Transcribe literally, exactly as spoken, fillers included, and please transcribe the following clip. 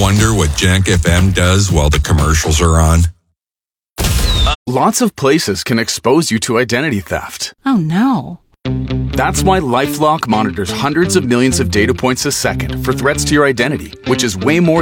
wonder what Jack F M does while the commercials are on? Lots of places can expose you to identity theft. Oh, no. That's why LifeLock monitors hundreds of millions of data points a second for threats to your identity, which is way more